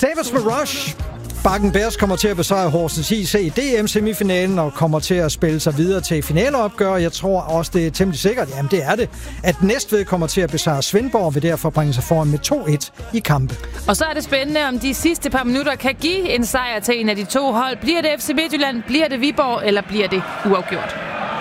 Sabres med Rush. Bakken Bears kommer til at besejre Horsens IC i DM-semifinalen og kommer til at spille sig videre til finaleopgør. Jeg tror også, det er temmelig sikkert, jamen det er det, at Næstved kommer til at besejre Svendborg og vil derfor bringe sig foran med 2-1 i kampe. Og så er det spændende, om de sidste par minutter kan give en sejr til en af de to hold. Bliver det FC Midtjylland, bliver det Viborg, eller bliver det uafgjort?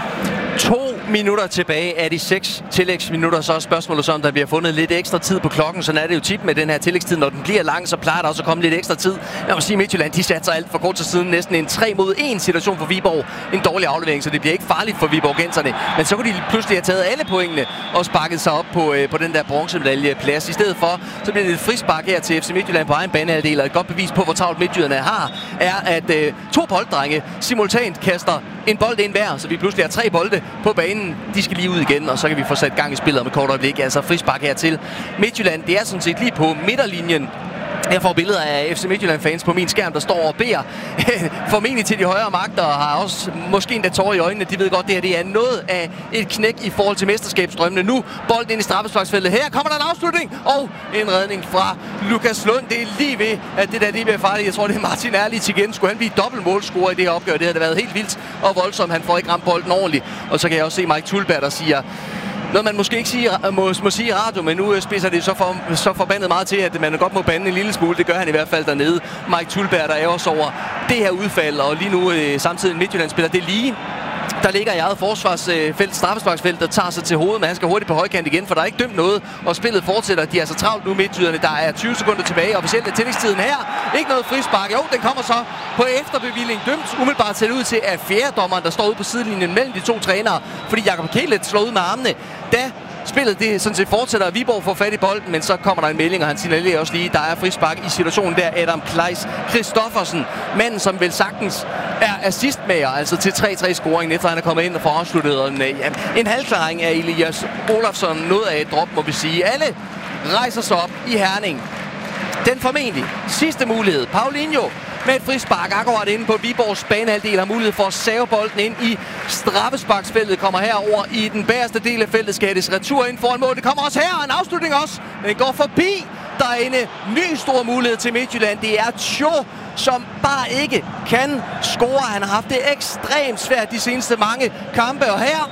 2 minutter tilbage af de 6 tillægsminutter, så er spørgsmålet så, om der bliver fundet lidt ekstra tid på klokken. Sådan er det jo tit med den her tillægstid. Når den bliver lang, så plejer der også at komme lidt ekstra tid. Jeg må sige, Midtjylland, de satte sig alt for kort til siden. Næsten en 3-mod-1 situation for Viborg. En dårlig aflevering, så det bliver ikke farligt for Viborgenserne. Men så kunne de pludselig have taget alle pointene og sparket sig op på den der bronzemedaljeplads. I stedet for, så bliver det et frispark her til FC Midtjylland på egen banehalvdel. Og et godt bevis på, hvor travlt Midtjyderne har, er, at 2 bolddrenge simultant kaster en bold ind hver, så vi pludselig har 3 bolde på banen. De skal lige ud igen, og så kan vi få sat gang i spillet om et kort øjeblik. Altså frispark her til Midtjylland. Det er sådan set lige på midterlinjen. Jeg får billeder af FC Midtjylland-fans på min skærm, der står og beder formentlig til de højere magter, og har også måske endda tårer i øjnene. De ved godt, det er noget af et knæk i forhold til mesterskabsdrømmene. Nu bolden ind i straffesparksfeltet. Her kommer der en afslutning, og en redning fra Lukas Lund. Det er lige ved, at det der bliver farligt. Jeg tror, det er Martin Erlitz igen. Skulle han blive dobbeltmålscorer i det her opgør? Det havde været helt vildt og voldsomt. Han får ikke ramt bolden ordentligt. Og så kan jeg også se Mike Thulberg, der siger noget, man måske ikke må sige i radio, men nu spidser det så forbandet meget til, at man godt må bande en lille smule. Det gør han i hvert fald dernede. Mike Thulberg, der er også over det her udfald, og lige nu samtidig Midtjylland spiller det lige. Der ligger i eget forsvarsfelt, straffesparksfelt, der tager sig til hovedet, men han skal hurtigt på højkant igen, for der er ikke dømt noget, og spillet fortsætter. De er så travlt nu, Midtjyderne. Der er 20 sekunder tilbage, officielt er tillægstiden her. Ikke noget frispark. Jo, den kommer så på efterbevilling. Dømt umiddelbart ser det ud til, at fjerdedommeren, der står ude på sidelinjen mellem de 2 trænere, fordi Jakob Kælet slår ud med armene, da spillet det sådan set fortsætter, at Viborg får fat i bolden, men så kommer der en melding, og han signalerer også lige, der er frispark i situationen der. Adam Kleis Christoffersen, manden som vel sagtens er assistmager, altså til 3-3-scoringen, efter han er kommet ind og får afsluttet en halvklaring af Elias Olafsson. Noget af et drop, må vi sige. Alle rejser sig op i Herning. Den formentlig sidste mulighed. Paulinho med et frispark akkurat inde på Viborgs banehalvdel har mulighed for at save bolden ind i straffesparksfeltet. Kommer herover i den bagerste del af feltet. Skal hættes retur ind foran mål. Det kommer også her. En afslutning også. Den går forbi. Der er en ny stor mulighed til Midtjylland. Det er Cho, som bare ikke kan score. Han har haft det ekstremt svært de seneste mange kampe. Og her,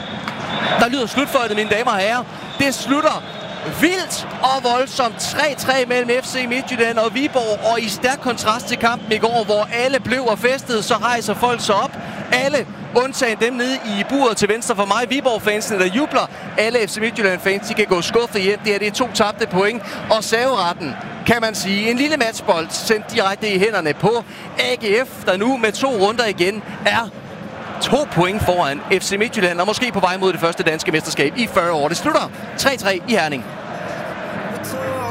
der lyder slutføjtet, mine damer og herrer. Det slutter vildt og voldsomt 3-3 mellem FC Midtjylland og Viborg, og i stærk kontrast til kampen i går, hvor alle blev og festede, så rejser folk sig op. Alle, undtagen dem nede i buret til venstre for mig, Viborg-fansene, der jubler. Alle FC Midtjylland-fans, de kan gå skuffet hjem. Det er 2 tabte point, og serveretten, kan man sige, en lille matchbold sendt direkte i hænderne på AGF, der nu med 2 runder igen er 2 point foran FC Midtjylland, og måske på vej mod det første danske mesterskab i 40 år. Det slutter 3-3 i Herning.